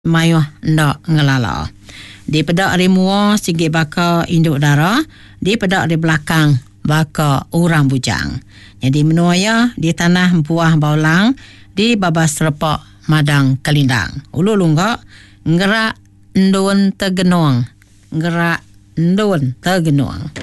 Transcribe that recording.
mayuh ndak ngelala. Di pedak di mua sigi baka induk dara, di pedak di belakang baka urang bujang. Jadi menuaya di tanah buah baulang di babas repak madang Kalindang. Ulu lunggak ngerak ndun tegenuang. Ngerak ndun tegenuang.